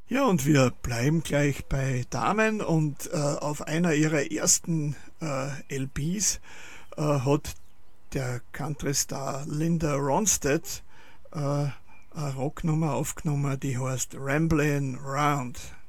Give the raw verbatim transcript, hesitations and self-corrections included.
Ja, und wir bleiben gleich bei Damen und äh, auf einer ihrer ersten äh, L Ps äh, hat der Country-Star Linda Ronstadt äh, eine Rocknummer aufgenommen, die heißt Ramblin' Round.